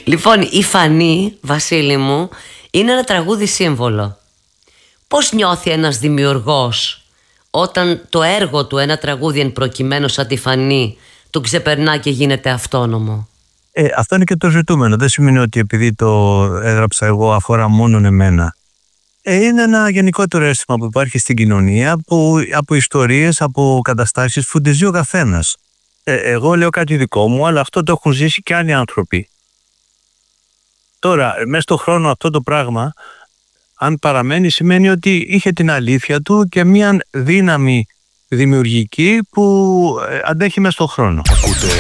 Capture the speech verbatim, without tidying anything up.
Λοιπόν, η Φανή, Βασίλη μου, είναι ένα τραγούδι σύμβολο. Πώς νιώθει ένας δημιουργός όταν το έργο του, ένα τραγούδι εν προκειμένου σαν τη Φανή, του ξεπερνά και γίνεται αυτόνομο? Ε, αυτό είναι και το ζητούμενο. Δεν σημαίνει ότι επειδή το έγραψα εγώ αφορά μόνον εμένα. Ε, είναι ένα γενικότερο αίσθημα που υπάρχει στην κοινωνία, που, από ιστορίες, από καταστάσεις που τις ζει ο καθένας. Ε, εγώ λέω κάτι δικό μου, αλλά αυτό το έχουν ζήσει και άλλοι άνθρωποι. Τώρα, μέσα στον χρόνο αυτό το πράγμα, αν παραμένει, σημαίνει ότι είχε την αλήθεια του και μια δύναμη δημιουργική που αντέχει μέσα στον χρόνο.